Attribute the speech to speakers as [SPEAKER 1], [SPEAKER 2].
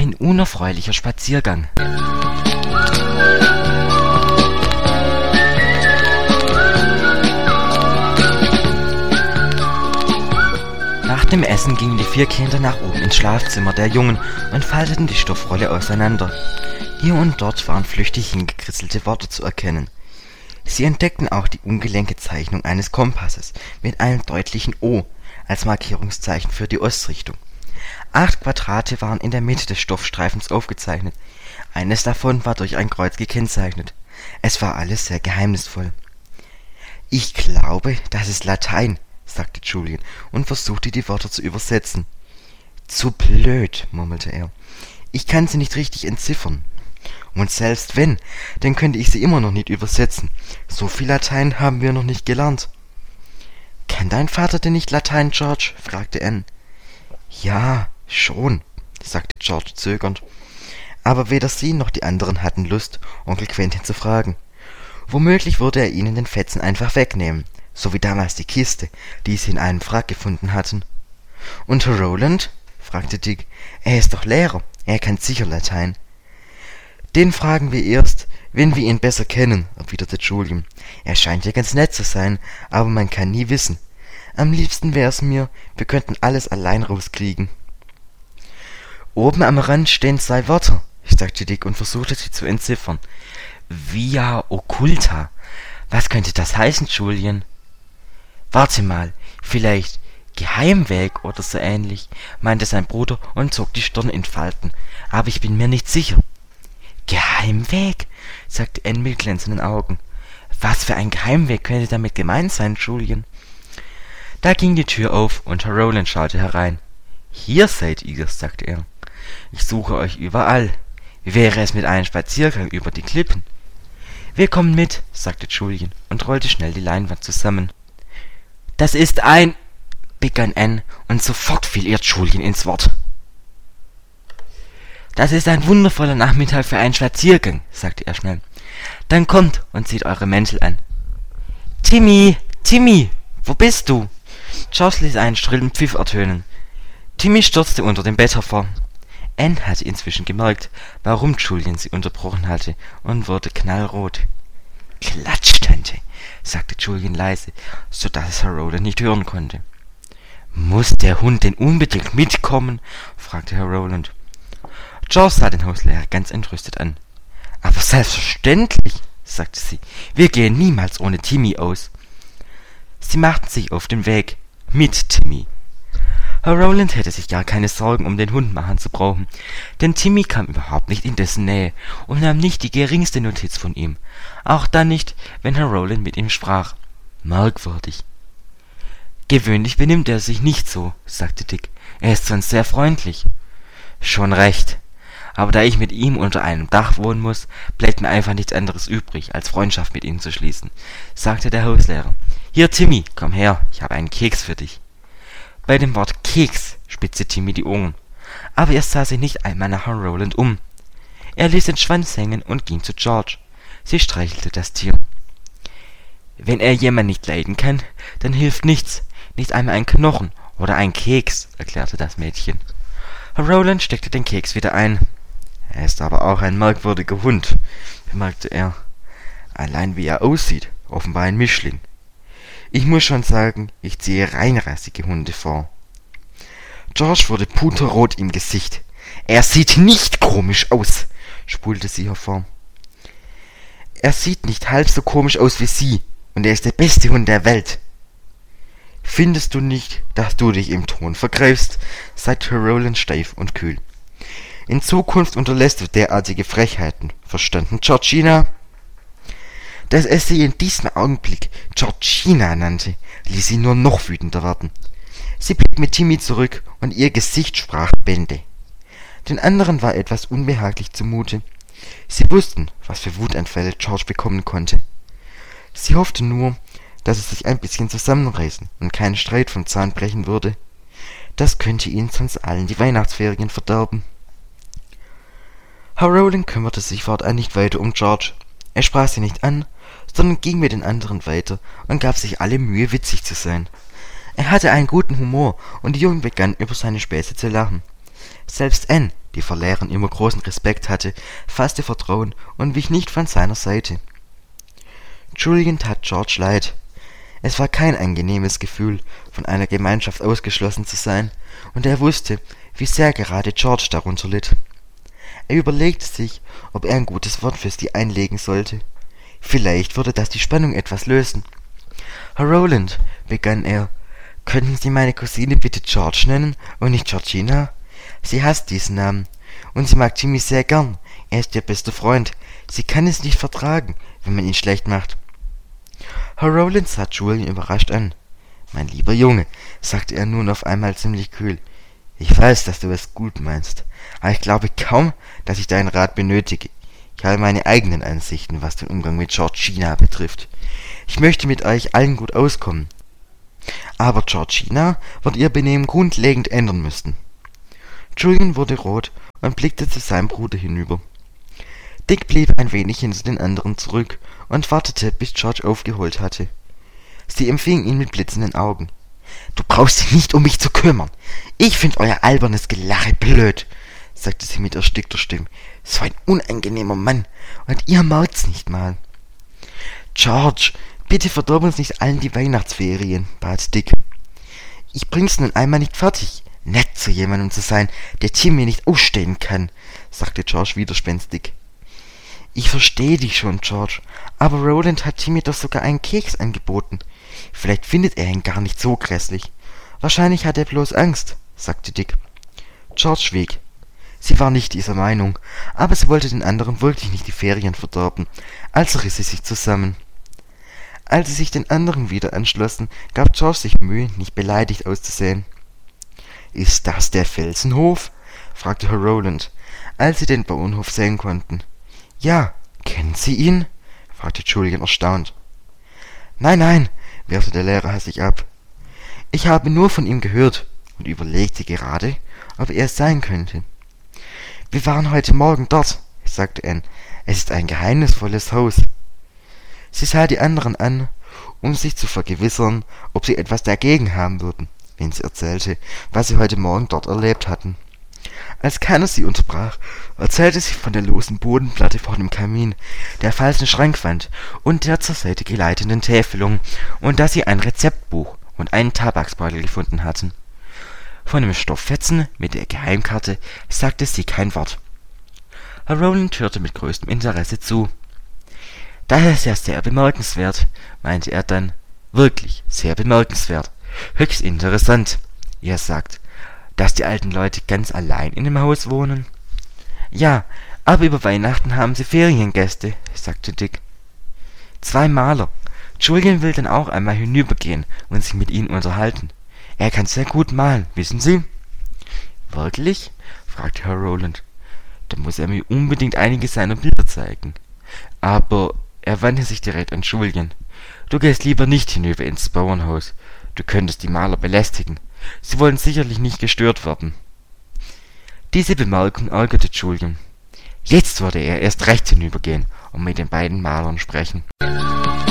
[SPEAKER 1] Ein unerfreulicher Spaziergang. Nach dem Essen gingen die 4 Kinder nach oben ins Schlafzimmer der Jungen und falteten die Stoffrolle auseinander. Hier und dort waren flüchtig hingekritzelte Worte zu erkennen. Sie entdeckten auch die ungelenke Zeichnung eines Kompasses mit einem deutlichen O als Markierungszeichen für die Ostrichtung. 8 Quadrate waren in der Mitte des Stoffstreifens aufgezeichnet. Eines davon war durch ein Kreuz gekennzeichnet. Es war alles sehr geheimnisvoll. »Ich glaube, das ist Latein«, sagte Julian und versuchte, die Wörter zu übersetzen. »Zu blöd«, murmelte er. »Ich kann sie nicht richtig entziffern. Und selbst wenn, dann könnte ich sie immer noch nicht übersetzen. So viel Latein haben wir noch nicht gelernt.« »Kann dein Vater denn nicht Latein, George?« fragte Anne. »Ja, schon«, sagte George zögernd. Aber weder sie noch die anderen hatten Lust, Onkel Quentin zu fragen. Womöglich würde er ihnen den Fetzen einfach wegnehmen, so wie damals die Kiste, die sie in einem Wrack gefunden hatten. »Und Herr Rowland?« fragte Dick. »Er ist doch Lehrer, er kann sicher Latein.« »Den fragen wir erst, wenn wir ihn besser kennen«, erwiderte Julian. »Er scheint ja ganz nett zu sein, aber man kann nie wissen. Am liebsten wär's mir, wir könnten alles allein rauskriegen.« »Oben am Rand stehen 2 Wörter«, sagte Dick und versuchte sie zu entziffern. »Via occulta. Was könnte das heißen, Julian?« »Warte mal, vielleicht Geheimweg oder so ähnlich«, meinte sein Bruder und zog die Stirn in Falten. »Aber ich bin mir nicht sicher.« »Geheimweg?«, sagte Anne mit glänzenden Augen. »Was für ein Geheimweg könnte damit gemeint sein, Julian?« Da ging die Tür auf und Herr Rowland schaute herein. »Hier seid ihr«, sagte er. »Ich suche euch überall. Wie wäre es mit einem Spaziergang über die Klippen?« »Wir kommen mit«, sagte Julian und rollte schnell die Leinwand zusammen. »Das ist ein«, begann Anne, und sofort fiel ihr Julian ins Wort. »Das ist ein wundervoller Nachmittag für einen Spaziergang«, sagte er schnell. »Dann kommt und zieht eure Mäntel an.« »Timmy, Timmy, wo bist du?« George ließ einen schrillen Pfiff ertönen. Timmy stürzte unter dem Bett hervor. Anne hatte inzwischen gemerkt, warum Julian sie unterbrochen hatte, und wurde knallrot. »Klatsch, Tante«, sagte Julian leise, so dass es Herr Rowland nicht hören konnte. »Muss der Hund denn unbedingt mitkommen?« fragte Herr Rowland. George sah den Hauslehrer ganz entrüstet an. »Aber selbstverständlich«, sagte sie, »wir gehen niemals ohne Timmy aus.« Sie machten sich auf den Weg, mit Timmy. Herr Rowland hätte sich gar keine Sorgen um den Hund machen zu brauchen, denn Timmy kam überhaupt nicht in dessen Nähe und nahm nicht die geringste Notiz von ihm, auch dann nicht, wenn Herr Rowland mit ihm sprach. Merkwürdig. »Gewöhnlich benimmt er sich nicht so«, sagte Dick. »Er ist sonst sehr freundlich.« »Schon recht. Aber da ich mit ihm unter einem Dach wohnen muss, bleibt mir einfach nichts anderes übrig, als Freundschaft mit ihm zu schließen«, sagte der Hauslehrer. »Hier, Timmy, komm her, ich habe einen Keks für dich.« Bei dem Wort Keks spitzte Timmy die Ohren, aber er sah sich nicht einmal nach Herrn Rowland um. Er ließ den Schwanz hängen und ging zu George. Sie streichelte das Tier. »Wenn er jemand nicht leiden kann, dann hilft nichts, nicht einmal ein Knochen oder ein Keks«, erklärte das Mädchen. Herr Rowland steckte den Keks wieder ein. »Er ist aber auch ein merkwürdiger Hund«, bemerkte er. »Allein wie er aussieht, offenbar ein Mischling. Ich muss schon sagen, ich ziehe reinrassige Hunde vor.« George wurde puterrot im Gesicht. »Er sieht nicht komisch aus«, spulte sie hervor. »Er sieht nicht halb so komisch aus wie Sie, und er ist der beste Hund der Welt.« »Findest du nicht, dass du dich im Ton vergreifst?«, sagte Herr Rowland steif und kühl. »In Zukunft unterlässt du derartige Frechheiten. Verstanden, Georgina?« Dass er sie in diesem Augenblick Georgina nannte, ließ sie nur noch wütender werden. Sie blieb mit Timmy zurück und ihr Gesicht sprach Bände. Den anderen war etwas unbehaglich zumute. Sie wussten, was für Wutanfälle George bekommen konnte. Sie hoffte nur, dass er sich ein bisschen zusammenreißen und keinen Streit vom Zahn brechen würde. Das könnte ihnen sonst allen die Weihnachtsferien verderben. Herr Rowland kümmerte sich fortan nicht weiter um George. Er sprach sie nicht an, sondern ging mit den anderen weiter und gab sich alle Mühe, witzig zu sein. Er hatte einen guten Humor und die Jungen begannen über seine Späße zu lachen. Selbst Anne, die vor Lehrern immer großen Respekt hatte, fasste Vertrauen und wich nicht von seiner Seite. Julian tat George leid. Es war kein angenehmes Gefühl, von einer Gemeinschaft ausgeschlossen zu sein, und er wusste, wie sehr gerade George darunter litt. Er überlegte sich, ob er ein gutes Wort für sie einlegen sollte. Vielleicht würde das die Spannung etwas lösen. »Herr Rowland«, begann er, »könnten Sie meine Cousine bitte George nennen und nicht Georgina? Sie hasst diesen Namen, und sie mag Timmy sehr gern. Er ist ihr bester Freund. Sie kann es nicht vertragen, wenn man ihn schlecht macht.« Herr Rowland sah Julian überrascht an. »Mein lieber Junge«, sagte er nun auf einmal ziemlich kühl, »ich weiß, dass du es gut meinst, aber ich glaube kaum, dass ich deinen Rat benötige. Ich habe meine eigenen Ansichten, was den Umgang mit Georgina betrifft. Ich möchte mit euch allen gut auskommen. Aber Georgina wird ihr Benehmen grundlegend ändern müssen.« Julian wurde rot und blickte zu seinem Bruder hinüber. Dick blieb ein wenig hinter den anderen zurück und wartete, bis George aufgeholt hatte. Sie empfing ihn mit blitzenden Augen. »Du brauchst dich nicht um mich zu kümmern. Ich find euer albernes Gelache blöd«, sagte sie mit erstickter Stimme. »So ein unangenehmer Mann, und ihr magt's nicht mal.« »George, bitte verdirb uns nicht allen die Weihnachtsferien«, bat Dick. »Ich bring's nun einmal nicht fertig, nett zu jemandem zu sein, der Timmy nicht ausstehen kann«, sagte George widerspenstig. »Ich verstehe dich schon, George, aber Rowland hat Timmy doch sogar einen Keks angeboten. Vielleicht findet er ihn gar nicht so grässlich. Wahrscheinlich hat er bloß Angst«, sagte Dick. George schwieg. Sie war nicht dieser Meinung, aber sie wollte den anderen wirklich nicht die Ferien verderben, also riss sie sich zusammen. Als sie sich den anderen wieder anschlossen, gab George sich Mühe, nicht beleidigt auszusehen. »Ist das der Felsenhof?« fragte Herr Rowland, als sie den Bauernhof sehen konnten. »Ja, kennen Sie ihn?« fragte Julian erstaunt. »Nein«, wehrte der Lehrer hastig ab. »Ich habe nur von ihm gehört und überlegte gerade, ob er es sein könnte. Wir waren heute Morgen dort«, sagte Anne. »Es ist ein geheimnisvolles Haus.« Sie sah die anderen an, um sich zu vergewissern, ob sie etwas dagegen haben würden, wenn sie erzählte, was sie heute Morgen dort erlebt hatten. Als keiner sie unterbrach, erzählte sie von der losen Bodenplatte vor dem Kamin, der falschen Schrankwand und der zur Seite geleitenden Täfelung, und dass sie ein Rezeptbuch und einen Tabaksbeutel gefunden hatten. Von dem Stofffetzen mit der Geheimkarte sagte sie kein Wort. Herr Rowland hörte mit größtem Interesse zu. »Das ist ja sehr bemerkenswert«, meinte er dann. »Wirklich sehr bemerkenswert. Höchst interessant. Ihr sagt, dass die alten Leute ganz allein in dem Haus wohnen?« »Ja, aber über Weihnachten haben sie Feriengäste«, sagte Dick. »2 Maler. Julian will dann auch einmal hinübergehen und sich mit ihnen unterhalten. Er kann sehr gut malen, wissen Sie?« »Wirklich?«, fragte Herr Rowland. »Da muss er mir unbedingt einige seiner Bilder zeigen.« Aber er wandte sich direkt an Julian. »Du gehst lieber nicht hinüber ins Bauernhaus. Du könntest die Maler belästigen. Sie wollen sicherlich nicht gestört werden.« Diese Bemerkung ärgerte Julian. Jetzt würde er erst recht hinübergehen und mit den beiden Malern sprechen.